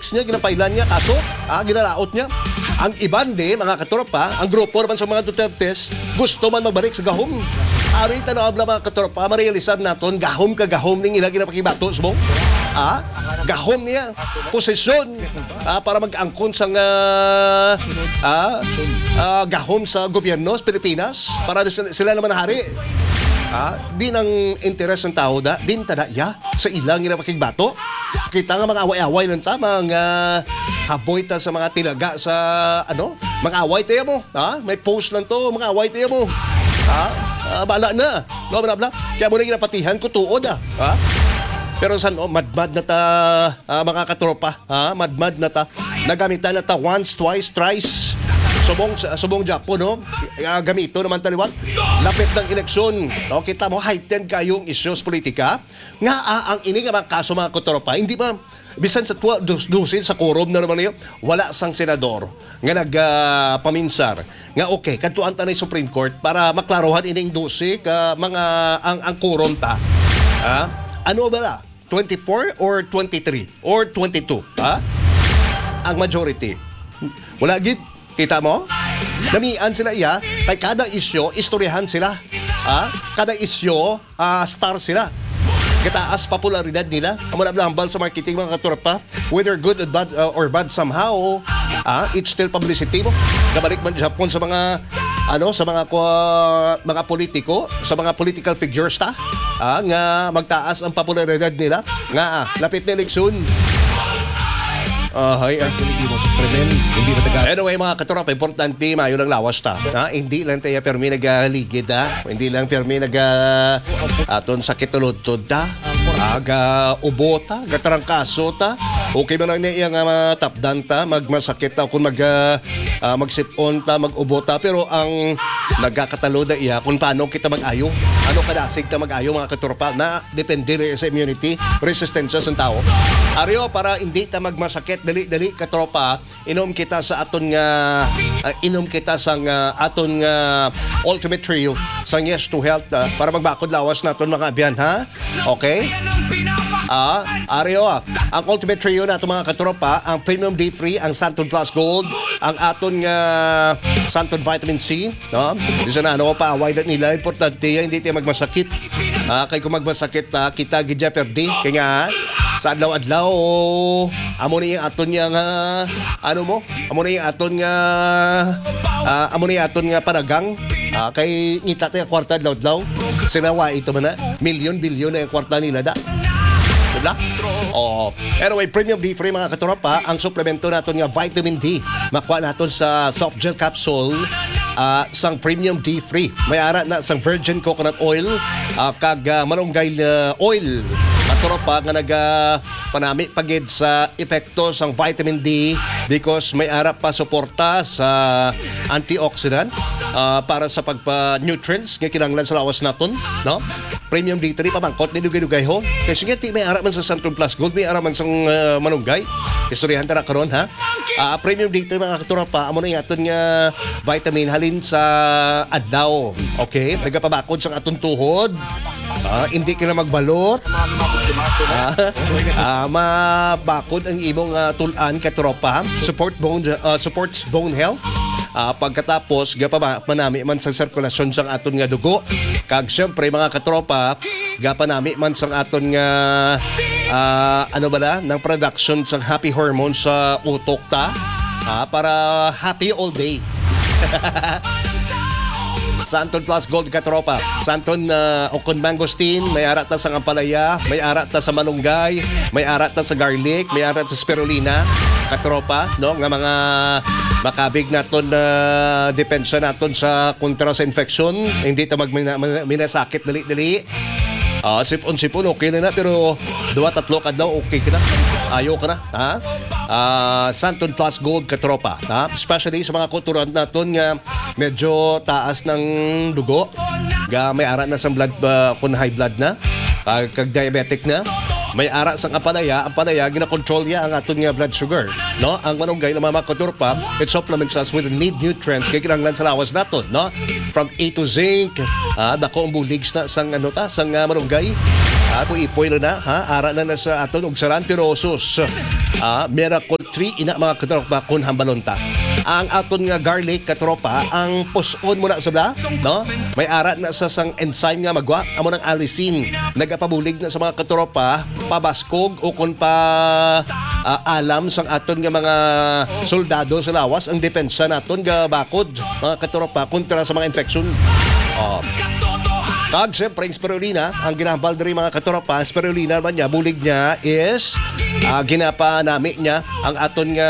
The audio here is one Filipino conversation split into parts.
X niya, ginapailan niya, kaso, ginaraot niya. Ang ibande, mga katropa, ang grupo naman sa mga Dutertes, gusto man magbalik sa gahom. Ari tanaw na mga katropa, marealisan naton, gahom ka gahom ning ilang ginapakibato, subong. Gahom niya, posisyon, para mag-angkon sa gahom sa gobyerno sa Pilipinas, para sila naman hari. Di nang interes ng tao da, din tadaya sa ilang ginapakibato. Kita nga mga away-away lang ta, mga haboy ta sa mga tilaga sa mga away tayo mo. May post lang to, mga away tayo mo. Bala na. No, bla bla. Kaya mo na ginapatihan ko tuod Pero madmad na ta, mga katropa, madmad na ta. Nagamitan na ta once, twice, thrice. Subong Japo, no? Gamito naman taliwat. Lapit ng eleksyon. No? Kita mo, heightened kayong issues politika. Nga, ang ini nga mga kaso mga katropa, hindi ba, bisan sa dusin sa quorum na naman yun, wala sang senador nga nagpaminsar. Nga okay, kantuan ta na yung Supreme Court para maklarohan ining dusi ka mga ang quorum ta. Ano ba na? 24 or 23 or 22? Ang majority. Wala gid. Kita mo? Namian sila kay kada isyo, istoryahan sila. Kada isyo, star sila. Kataas popularidad nila. Ang malablang sa marketing mga katropa, whether good or bad somehow, it's still publicity mo. Nabalik man Japon sa mga mga politiko, sa mga political figures nga magtaas ang popularidad nila. Nga lapit na eleksyon. Hindi matagal. Anyway, mga katropa, importante mayo ng lawas ta. Hindi lang tayo permi nagaligid Hindi lang permi aton sakit ulod-tod ubo ta, gatarangkaso ta. Okay man lang niya nga tapdan ta, magmasakit ta kung magsipon ta, mag-ubo ta. Pero ang nagkakatalo da kung paano kita mag-ayo. Ano kadasig ta mag-ayo, mga katropa, na depende rin sa immunity, resistensya sa tao. Aryo, para hindi ta magmasakit, dali katropa, inom kita sa aton nga aton nga ultimate trio sa Yes to Health para magbakod lawas naton mga abyan okay. Aryo, ang ultimate trio nato mga katropa, ang Premium D3, ang Santon Plus Gold, ang aton nga Santon Vitamin C, no? Isa na pa away nila, importante hindi tayo magmasakit. Kay kung magmasakit kita gidya perdi kaya sa adlaw-adlaw amo ni aton nga amo ni aton nga panagang kay ngita tayo kwarta adlaw-adlaw sinawa ito man milyon-bilyon na yung kwarta nila diba? Anyway, Premium D3 mga katropa, ang suplemento naton nga vitamin D makuha naton sa soft gel capsule sang Premium D3. May ara na sang virgin coconut oil kag malunggay oil. Katropa nga panami pagid sa epekto sang vitamin D because may ara pa suporta sa antioxidant para sa pagpa-nutrients nga kinahanglan sa lawas naton, no? Premium D3 pamangkot ni dugay-dugay ho. Kasi nga may ara man sa Santon Plus Gold, may ara man sang manunggay. Istoryahan ta na karon Premium D3 mga katropa, amo na aton nga vitamin halin sa adlaw. Okay, nagapabakod sang aton tuhod. Hindi ka na magbalot. Mabakod ang imong tulan katropa. Supports bone health. Pagkatapos gapanami man sa sirkulasyon sang aton nga dugo. Kag syempre mga katropa, gapanami man sang aton nga ng production sang happy hormones sa utok ta para happy all day. Santon Plus Gold katropa. Santon okon mangosteen, may ara ta sa ampalaya, may ara ta sa malunggay, may ara ta sa garlic, may ara ta sa spirulina katropa, no? Nga mga makabig naton depensa naton sa kontra sa infection, hindi ta minasakit dali-dali. Sipon okay na pero 2-3 kadlaw okay ka na. Ayaw ka na, Santon Plus Gold katropa, especially sa mga kulturan naton nga medyo taas ng dugo, may ara na sa blood kung high blood na, kag diabetic na, may ara sang ampalaya gina-control ang aton nga blood sugar, no? Ang manunggay na mga katropa, it supplements us with need nutrients kay kinahanglan sa lawas naton, no? From A to zinc, dako ang buligs na sang sang manunggay. Ipoy na ara na sa aton og saran pero sus. Miracle industry ina mga katropa kun hambalon ta. Ang aton nga garlic katropa ang puson mo na sa bla, no? May ara na sa sang enzyme nga magwa amo ng alisin. Nagapabulig na sa mga katropa pabaskog o kun pa alam sang aton nga mga soldado sa lawas ang depensa naton nga bakod mga katropa kontra sa mga infection. Kag siyempre, spirulina, ang ginahambal diri mga katropa, spirulina man niya, bulig niya is ginapa nami niya ang aton nga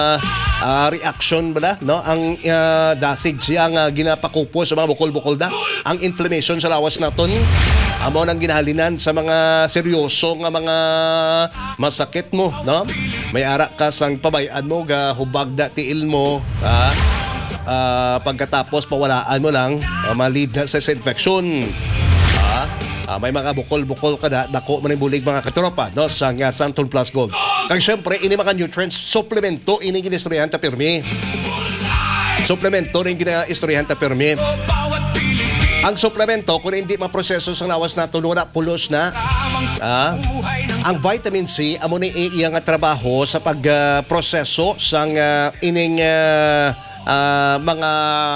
reaction bala, no? Ang dasig siya nga ginapakupo sa mga bukol-bukol da. Ang inflammation sa lawas naton, amo nang ginahalinan sa mga seryoso nga mga masakit mo, no? May ara ka sang pabayaan mo, ga hubag da tiil mo, pagkatapos pawalaan mo lang malid na sa infection. May mga bukol-bukol ka na dako man bulig mga katropa no sa Santon Plus Gold. Kag syempre ini mga nutrients supplemento ini ginistoryahan ta pirmi. Supplemento rin ginistoryahan ta pirmi. Ang suplemento kung hindi maproseso sa lawas nato wala pulos na ang vitamin C amo ni iya nga trabaho sa pagproseso sang ining mga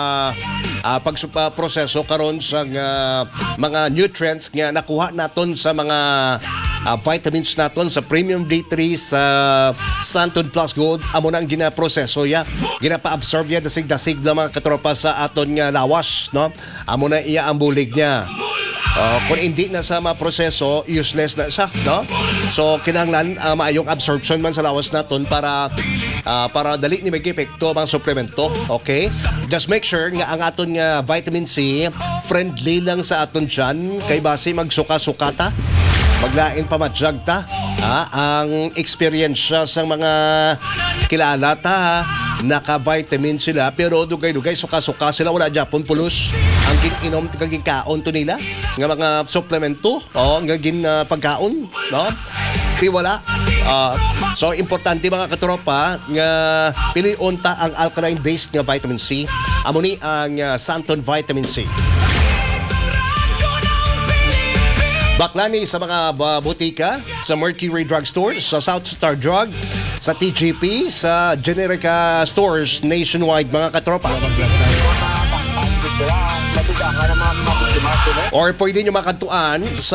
pagproseso karon sa mga nutrients nga nakuha naton sa mga vitamins naton sa Premium D3 sa Santon Plus Gold amo nang ginaproseso ya ginapa-absorb ya dasig-dasig na mga katropa sa aton nga lawas no amo na iya ang bulig niya. Kung hindi na sa maproseso, useless na siya, no? So, kinahanglan maayong absorption man sa lawas naton para dali ni may epekto mga suplemento, okay? Just make sure nga ang aton nga vitamin C friendly lang sa aton dyan, kay base magsuka-sukata, maglain pa matjag ta, ang experience sa mga kilala ta, naka-vitamin sila, pero dugay-dugay, suka-suka sila, wala Japon pulos. Ang inom kaging kaon to nila nga mga suplemento ang gagin pagkaon no di wala so importante mga katropa nga pilion ta ang alkaline based nga vitamin C amo ni ang Santon Vitamin C. Baklani sa mga butika sa Mercury Drug Stores, sa South Star Drug, sa TGP, sa Generica Stores nationwide mga katropa. Or pwede nyo makantuan sa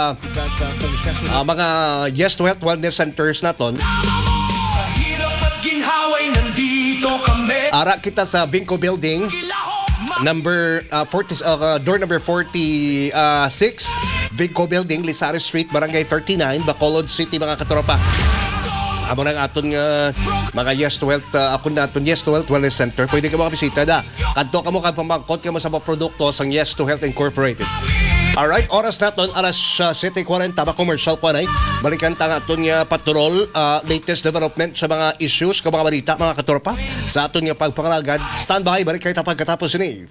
mga Yes to Health Wellness Centers naton. Ara kita sa Vinco Building number 40 door number 46 Vinco Building, Lisares Street, Barangay 39, Bacolod City mga katropa. Amo nang aton nga mga Yes to Health akon naton Yes to Health Wellness Center. Pwede ka makabisita da. Kadto ka mo kag pamangkot ka mo sa mga produkto sang Yes to Health Incorporated. Alright, oras naton alas 7:40 ba commercial pa nay. Balikan ta nga aton nga patrol latest development sa mga issues ka mga balita mga katropa sa aton nga pagpangalagad. Standby balik kay ta pagkatapos ini.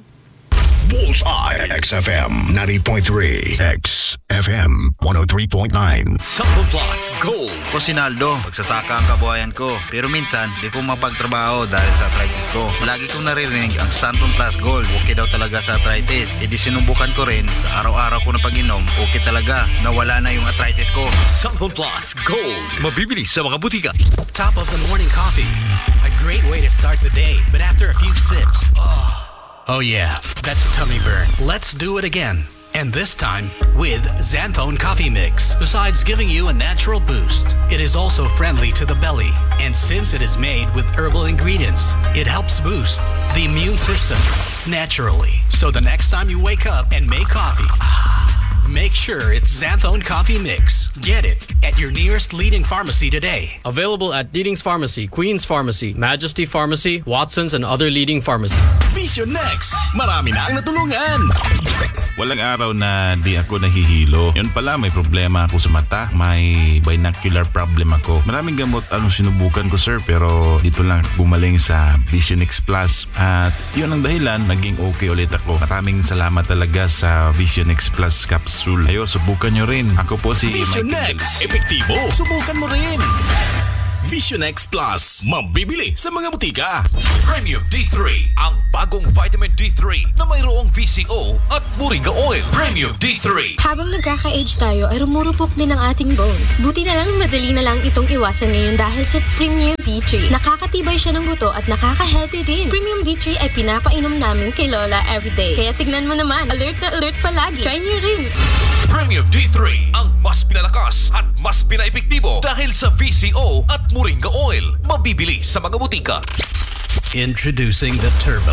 Bullseye XFM 90.3 XFM 103.9 Santon Plus Gold. Ko Sinaldo, magsasaka ang kabuhayan ko. Pero minsan, di ko mapagtrabaho dahil sa arthritis ko. Lagi kong naririnig ang Santon Plus Gold. Okay daw talaga sa arthritis. E di sinubukan ko rin sa araw-araw ko na pag-inom. Okay talaga. Nawala na yung arthritis ko. Santon Plus Gold. Mabibili sa mga butika. Top of the morning coffee. A great way to start the day. But after a few sips, oh yeah, that's a tummy burn. Let's do it again. And this time with Xanthone Coffee Mix. Besides giving you a natural boost, it is also friendly to the belly. And since it is made with herbal ingredients, it helps boost the immune system naturally. So the next time you wake up and make coffee, make sure it's Xanthone Coffee Mix. Get it at your nearest leading pharmacy today. Available at Leading's Pharmacy, Queen's Pharmacy, Majesty Pharmacy, Watson's, and other leading pharmacies. Vision Next! Marami na ang natulungan! Walang araw na di ako nahihilo. Yun pala, may problema ako sa mata. May binocular problem ako. Maraming gamot ang sinubukan ko, sir, pero dito lang gumaling sa Vision X Plus. At yun ang dahilan, naging okay ulit ako. Maraming salamat talaga sa Vision X Plus capsule. Ayo, subukan nyo rin. Ako po si Vision Michael Next! Epektibo! Subukan mo rin! Vision X Plus. Mabibili sa mga butika. Premium D3, ang bagong vitamin D3 na mayroong VCO at Moringa Oil. Premium D3. Habang nagkaka-age tayo ay rumurupok din ang ating bones. Buti na lang madali na lang itong iwasan ngayon dahil sa Premium D3. Nakakatibay siya ng buto at nakaka-healthy din. Premium D3 ay pinapainom namin kay Lola everyday. Kaya tignan mo naman, alert na alert palagi. Try niyo rin. Premium D3, ang mas pinalakas at mas pinaepektibo dahil sa VCO at Moringa Oil. Mabibili sa mga butika. Introducing the Turbo.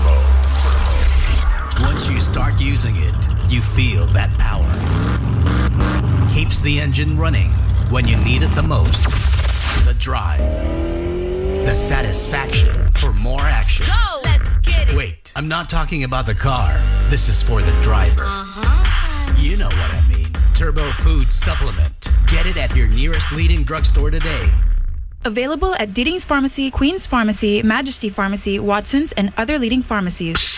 Once you start using it, you feel that power. Keeps the engine running when you need it the most. The drive. The satisfaction for more action. Go! Let's get it! Wait, I'm not talking about the car. This is for the driver. You know what I mean. Turbo Food Supplement. Get it at your nearest leading drugstore today. Available at Diddings Pharmacy, Queen's Pharmacy, Majesty Pharmacy, Watson's, and other leading pharmacies.